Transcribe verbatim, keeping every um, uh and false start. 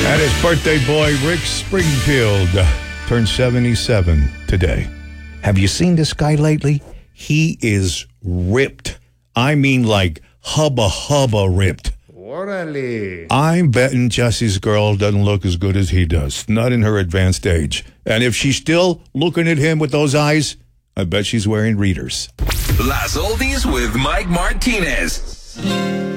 And his birthday boy, Rick Springfield, turned seventy-seven today. Have you seen this guy lately? He is ripped. I mean, like, hubba hubba ripped. Orale. I'm betting Jesse's girl doesn't look as good as he does. Not in her advanced age. And if she's still looking at him with those eyes, I bet she's wearing readers. Las Oldies with Mike Martinez.